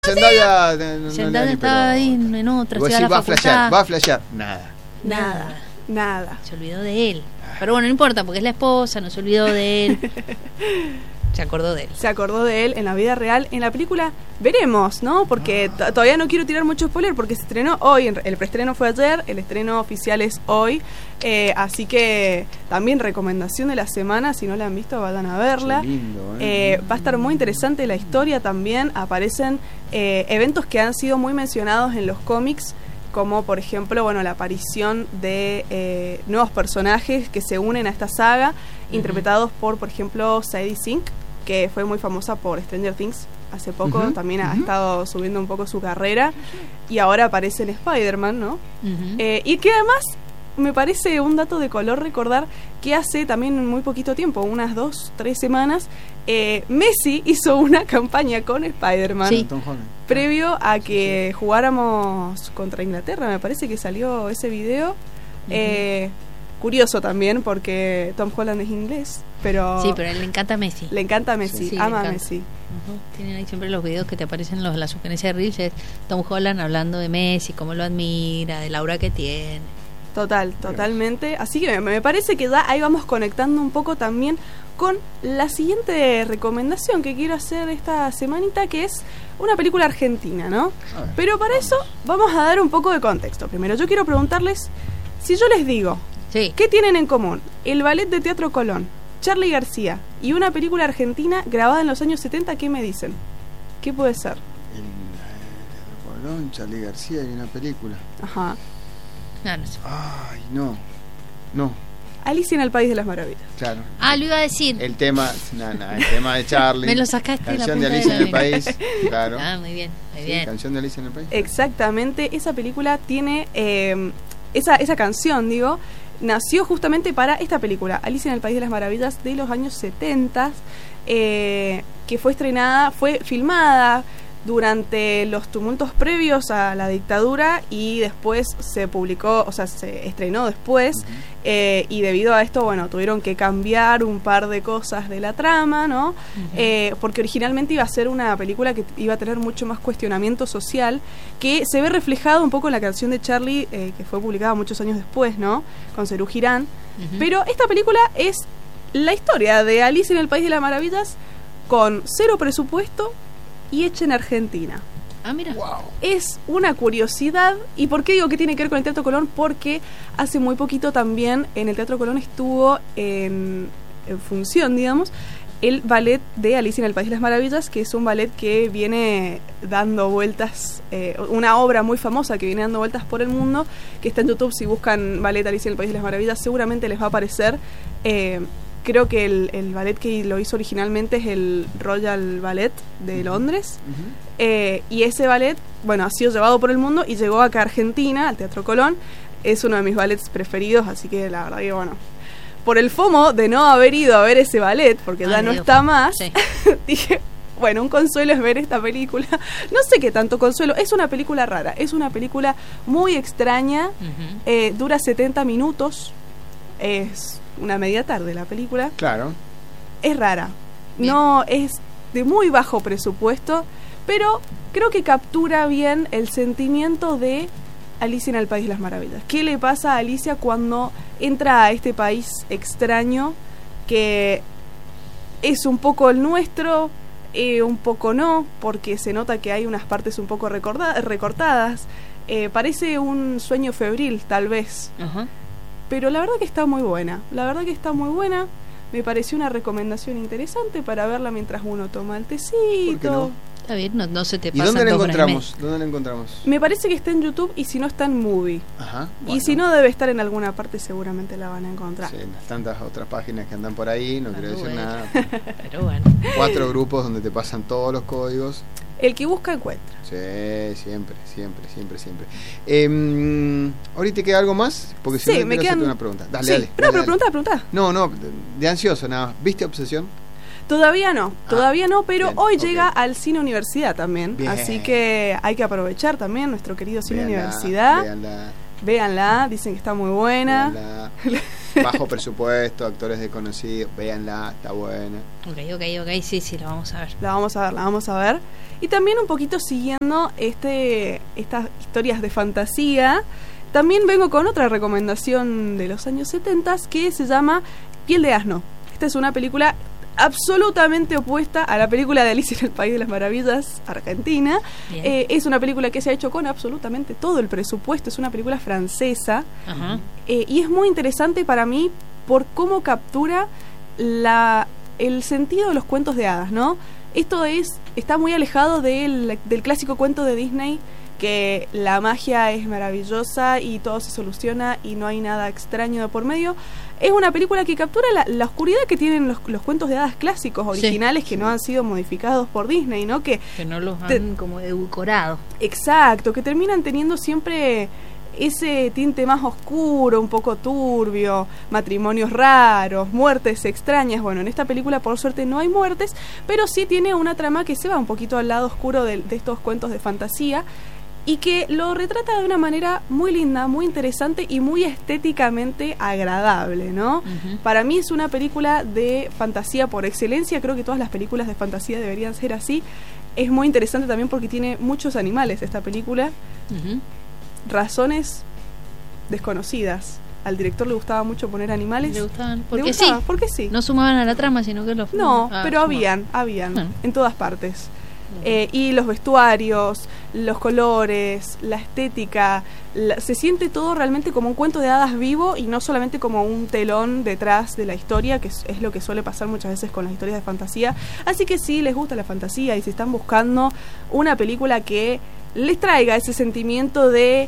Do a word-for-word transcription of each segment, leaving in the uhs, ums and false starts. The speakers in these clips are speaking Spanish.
Zendaya, no, no, Zendaya no, estaba ahí en otra, vos se decís, va va a a la flashear, facultad. va a flashear, nada. Nada. Nada. Se olvidó de él. Pero bueno, no importa, porque es la esposa, no se olvidó de él. Se acordó de él. Se acordó de él en la vida real. En la película veremos, ¿no? Porque t- todavía no quiero tirar mucho spoiler porque se estrenó hoy. El preestreno fue ayer, el estreno oficial es hoy. Eh, así que también recomendación de la semana. Si no la han visto, vayan a verla. Qué lindo, ¿eh? Eh, va a estar muy interesante la historia también. Aparecen eh, eventos que han sido muy mencionados en los cómics, como por ejemplo, bueno, la aparición de eh, nuevos personajes que se unen a esta saga, uh-huh. interpretados por, por ejemplo, Sadie Sink, que fue muy famosa por Stranger Things hace poco, uh-huh. también uh-huh. ha estado subiendo un poco su carrera, y ahora aparece en Spider-Man, ¿no? Uh-huh. Eh, y que además me parece un dato de color recordar que hace también muy poquito tiempo, unas dos, tres semanas, eh, Messi hizo una campaña con Spider-Man, sí. previo a que jugáramos contra Inglaterra. Me parece que salió ese video. Uh-huh. eh, curioso también porque Tom Holland es inglés, pero sí, pero a él le encanta Messi. Le encanta Messi, sí, ama a Messi. Uh-huh. Tienen ahí siempre los videos que te aparecen los, la sugerencia de Reels, es Tom Holland hablando de Messi, cómo lo admira, de la aura que tiene. Total, totalmente. Así que me parece que ya ahí vamos conectando un poco también con la siguiente recomendación que quiero hacer esta semanita, que es una película argentina, ¿no? Ver, Pero para vamos. eso vamos a dar un poco de contexto. Primero, yo quiero preguntarles, si yo les digo, sí. ¿qué tienen en común el Ballet de Teatro Colón, Charly García y una película argentina grabada en los años setenta, qué me dicen? ¿Qué puede ser? El Teatro Colón, Charly García y una película. Ajá. No, no sé. Ay, no, no. Alicia en el País de las Maravillas. Claro. Ah, lo iba a decir. El tema, no, no, el tema de Charly. Me lo sacaste. Canción la de Alicia de en el País, claro. Ah, muy bien, muy sí, bien. Canción de Alicia en el País. Exactamente, esa película tiene, eh, esa, esa canción, digo, nació justamente para esta película, Alicia en el País de las Maravillas, de los años setenta, eh, que fue estrenada, fue filmada durante los tumultos previos a la dictadura y después se publicó, o sea, se estrenó después, uh-huh. eh, y debido a esto, bueno, tuvieron que cambiar un par de cosas de la trama, ¿no? Uh-huh. Eh, porque originalmente iba a ser una película que iba a tener mucho más cuestionamiento social, que se ve reflejado un poco en la canción de Charly, eh, que fue publicada muchos años después, ¿no? Con Serú Girán. Uh-huh. Pero esta película es la historia de Alicia en el País de las Maravillas con cero presupuesto y hecha en Argentina. Ah, mira. Wow. Es una curiosidad. ¿Y por qué digo que tiene que ver con el Teatro Colón? Porque hace muy poquito también en el Teatro Colón estuvo en, en función, digamos, el ballet de Alicia en el País de las Maravillas, que es un ballet que viene dando vueltas, eh, una obra muy famosa que viene dando vueltas por el mundo, que está en YouTube. Si buscan ballet Alicia en el País de las Maravillas, seguramente les va a aparecer. Eh, Creo que el, el ballet que lo hizo originalmente es el Royal Ballet de uh-huh. Londres. Uh-huh. Eh, y ese ballet, bueno, ha sido llevado por el mundo y llegó acá a Argentina, al Teatro Colón. Es uno de mis ballets preferidos, así que la verdad que, bueno, por el FOMO de no haber ido a ver ese ballet, porque ah, ya no está más, sí. dije, bueno, un consuelo es ver esta película. No sé qué tanto consuelo, es una película rara, es una película muy extraña, uh-huh. eh, dura setenta minutos, es una media tarde la película. Claro. Es rara. Bien. No, es de muy bajo presupuesto, pero creo que captura bien el sentimiento de Alicia en el País de las Maravillas. ¿Qué le pasa a Alicia cuando entra a este país extraño que es un poco el nuestro, eh, un poco no, porque se nota que hay unas partes un poco recorda- recortadas. Eh, parece un sueño febril, tal vez. Ajá. Uh-huh. Pero la verdad que está muy buena, la verdad que está muy buena. Me pareció una recomendación interesante para verla mientras uno toma el tecito. ¿Por qué no? Está bien, no, no se te ¿Y pasa. dónde la encontramos? ¿Dónde la encontramos? Me parece que está en YouTube y si no está en Movie. Ajá. Bueno. Y si no debe estar en alguna parte, seguramente la van a encontrar. Sí, en las tantas otras páginas que andan por ahí, no ah, quiero decir bueno. nada. Pero bueno. Cuatro grupos donde te pasan todos los códigos. El que busca encuentra. Sí, siempre, siempre, siempre, siempre. Eh, ¿Ahorita te queda algo más? Porque si sí, no, me quiero quedan... hacerte una pregunta. Dale, sí, dale. No, dale, pero pregunta, pregunta. No, no, de ansioso nada más. ¿Viste Obsesión? Todavía no, todavía ah, no, pero bien, hoy okay. llega al Cine Universidad también. Bien. Así que hay que aprovechar también nuestro querido Cine véanla, Universidad. Véanla. Véanla, dicen que está muy buena. Véanla. bajo presupuesto, actores desconocidos, véanla, está buena. Ok, ok, ok, sí, sí, la vamos a ver. La vamos a ver, la vamos a ver. Y también un poquito siguiendo este estas historias de fantasía, también vengo con otra recomendación de los años setenta que se llama Piel de Asno. Esta es una película absolutamente opuesta a la película de Alicia en el País de las Maravillas, Argentina. Eh, es una película que se ha hecho con absolutamente todo el presupuesto, es una película francesa. Ajá. Eh, y es muy interesante para mí por cómo captura la, el sentido de los cuentos de hadas, ¿no? Esto es está muy alejado del, del clásico cuento de Disney, que la magia es maravillosa y todo se soluciona y no hay nada extraño de por medio. Es una película que captura la, la oscuridad que tienen los, los cuentos de hadas clásicos, originales, sí, que no han sido modificados por Disney, ¿no? Que, que no los han te, como edulcorado. Exacto, que terminan teniendo siempre ese tinte más oscuro, un poco turbio, matrimonios raros, muertes extrañas. Bueno, en esta película por suerte no hay muertes, pero sí tiene una trama que se va un poquito al lado oscuro de, de estos cuentos de fantasía, y que lo retrata de una manera muy linda, muy interesante y muy estéticamente agradable, ¿no? Uh-huh. Para mí es una película de fantasía por excelencia, creo que todas las películas de fantasía deberían ser así. Es muy interesante también porque tiene muchos animales esta película, uh-huh. razones desconocidas. Al director le gustaba mucho poner animales. Le gustaban, porque le gustaba, sí. Porque sí. No sumaban a la trama, sino que los... No, ah, pero sumaban. habían, habían, bueno. En todas partes. Eh, y los vestuarios, los colores, la estética, la, se siente todo realmente como un cuento de hadas vivo y no solamente como un telón detrás de la historia, que es, es lo que suele pasar muchas veces con las historias de fantasía. Así que si les gusta la fantasía y si están buscando una película que les traiga ese sentimiento de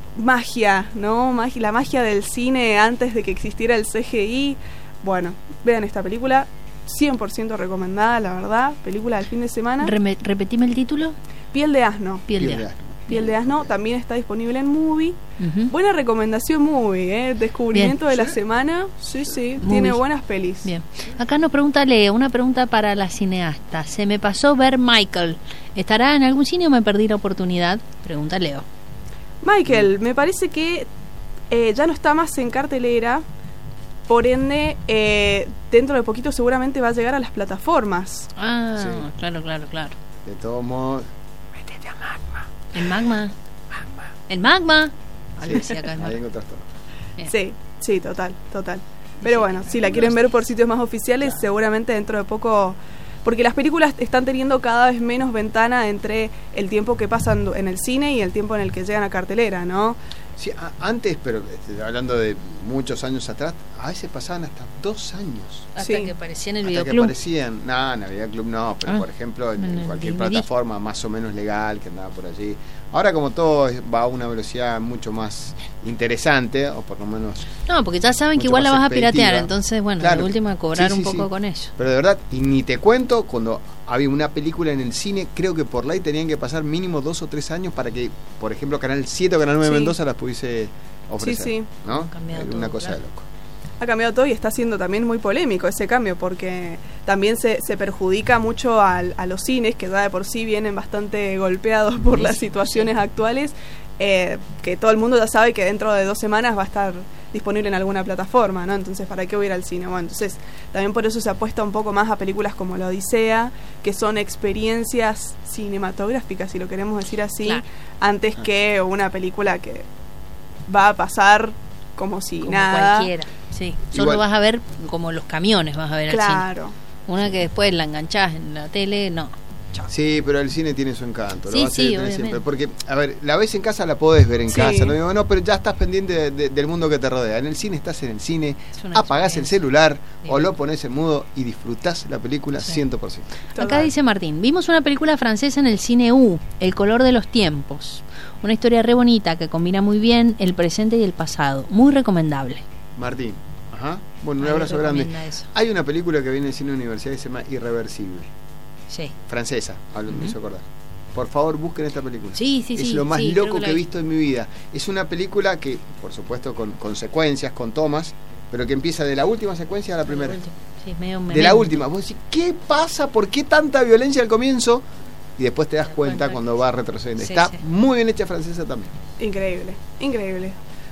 magia, ¿no? Magia, la magia del cine antes de que existiera el C G I, bueno, vean esta película. cien por ciento recomendada, la verdad. Película del fin de semana. Reme- repetime el título. Piel de Asno. Piel, Piel de Asno. Piel de Asno también está disponible en Movie. Uh-huh. Buena recomendación Movie, ¿eh? Descubrimiento Bien. de la ¿Sí? semana. Sí, sí. Movie. Tiene buenas pelis. Bien. Acá nos pregunta Leo, una pregunta para la cineasta. Se me pasó ver Michael. ¿Estará en algún cine o me perdí la oportunidad? Pregunta Leo. Michael, me parece que eh, ya no está más en cartelera. Por ende, eh, dentro de poquito seguramente va a llegar a las plataformas. Ah, sí. claro, claro, claro. De todos modos, métete a Magma. ¿El Magma? Magma. ¿El Magma? Sí, sí, acá ahí encontrás todo. Sí, sí, total, total. Pero bueno, si la quieren ver por sitios más oficiales, claro. seguramente dentro de poco... Porque las películas están teniendo cada vez menos ventana entre el tiempo que pasan en el cine y el tiempo en el que llegan a cartelera, ¿no? Sí, a, antes, pero este, hablando de muchos años atrás, a veces pasaban hasta dos años. Hasta sí. que aparecían en el hasta videoclub. que aparecían, no, en el videoclub no, pero ah, por ejemplo en, en cualquier D V D. Plataforma más o menos legal que andaba por allí. Ahora como todo va a una velocidad mucho más interesante, o por lo menos... No, porque ya saben que igual la vas a piratear, entonces bueno, claro, de última cobrar sí, sí, un poco sí. con eso. Pero de verdad, y ni te cuento, cuando había una película en el cine, creo que por ley tenían que pasar mínimo dos o tres años para que, por ejemplo, Canal siete o Canal nueve sí. Mendoza las pudiese ofrecer, sí, sí. ¿no? Una todo, cosa claro. de loco. Ha cambiado todo y está siendo también muy polémico ese cambio, porque también se, se perjudica mucho al, a los cines, que ya de por sí vienen bastante golpeados por sí, las situaciones sí. actuales, eh, que todo el mundo ya sabe que dentro de dos semanas va a estar disponible en alguna plataforma, ¿no? Entonces, ¿para qué voy a ir al cine? Bueno, entonces, también por eso se apuesta un poco más a películas como La Odisea, que son experiencias cinematográficas, si lo queremos decir así, claro. antes ah. que una película que va a pasar como si como nada. Cualquiera. Sí, solo Igual. vas a ver como los camiones, vas a ver claro. al cine. Una que después la enganchás en la tele, no. Chao. Sí, pero el cine tiene su encanto. Sí, lo vas sí, a tener siempre. Porque, a ver, la ves en casa, la podés ver en sí. casa. No digo, no, pero ya estás pendiente de, de, del mundo que te rodea. En el cine estás en el cine, apagás el celular sí. o lo pones en mudo y disfrutás la película sí. cien por ciento. Acá dice Martín, vimos una película francesa en el cine U, El color de los tiempos. Una historia re bonita que combina muy bien el presente y el pasado. Muy recomendable. Martín. Ajá. Bueno, un abrazo grande. Eso. Hay una película que viene en cine universidad que se llama Irreversible. Sí. Francesa, hablo, uh-huh. me hizo acordar. Por favor, busquen esta película. Sí, sí, es sí. lo más sí, loco que, que he visto en mi vida. Es una película que, por supuesto, con consecuencias, con tomas, pero que empieza de la última secuencia a la primera. Sí, medio de la última. Vos decís, ¿qué pasa? ¿Por qué tanta violencia al comienzo? Y después te das cuenta cuando va retrocediendo. Sí, Está sí. muy bien hecha francesa también. Increíble, increíble.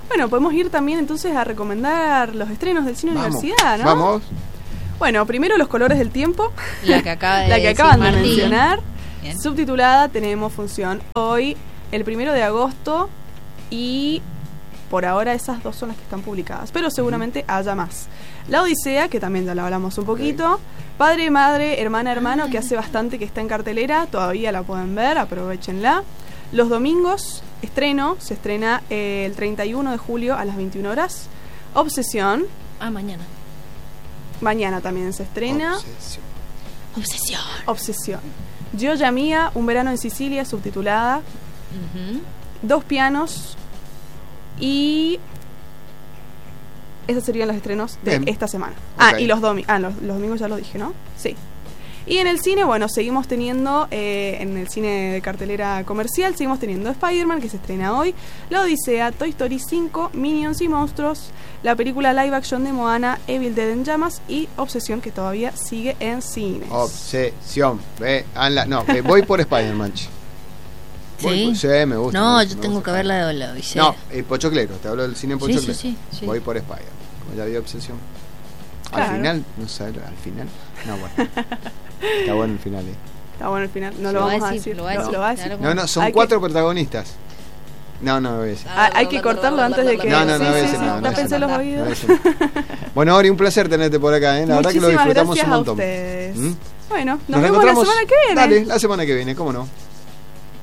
Bueno, podemos ir también entonces a recomendar los estrenos del cine Vamos, universidad, ¿no? Vamos. Bueno, primero Los colores del tiempo. La que, acaba de la que acaban de Martín. mencionar. Bien. Subtitulada, tenemos función hoy, el primero de agosto, y por ahora esas dos son las que están publicadas, pero seguramente haya más. La Odisea, que también ya la hablamos un poquito. Okay. Padre, madre, hermana, hermano, que hace bastante que está en cartelera, todavía la pueden ver, aprovechenla. Los domingos, estreno, se estrena eh, el treinta y uno de julio a las veintiuna horas. Obsesión. Ah, mañana. Mañana también se estrena. Obsesión. Obsesión. Obsesión. Gioia Mia, un verano en Sicilia, subtitulada. Uh-huh. Dos pianos. Y esos serían los estrenos de Bien. esta semana. Okay. Ah, y los, domi- ah, los, los domingos ya lo dije, ¿no? Sí. Y en el cine, bueno, seguimos teniendo, eh, en el cine de cartelera comercial, seguimos teniendo Spider-Man, que se estrena hoy, La Odisea, Toy Story cinco, Minions y Monstruos, la película live action de Moana, Evil Dead en Llamas y Obsesión, que todavía sigue en cines. Obsesión. Veanla. No, eh, voy por Spider-Man. ¿Sí? Por, sí, me gusta. No, me yo gusta, tengo que ver la de La Odisea. No, el Pochoclero, te hablo del cine en Pochoclero. Sí, sí, sí, sí. Voy por Spider-Man. Como ya vi Obsesión. Claro. Al final, no sé, al final. No, bueno. Está bueno el final, eh. Está bueno el final, no lo, lo vamos a decir, decir. Lo va a decir. Lo va a decir. No, no, son hay cuatro que... protagonistas. No, no, no voy a decir. Ah, hay que cortarlo antes de que... No, no, no, sí, voy a sí, decir sí, nada. tápense los oídos. Bueno, Ori, un placer tenerte por acá, ¿eh? La verdad que lo disfrutamos un montón. A ustedes. ¿Mm? Bueno, nos, nos vemos la encontramos. semana que viene. Dale, la semana que viene, cómo no.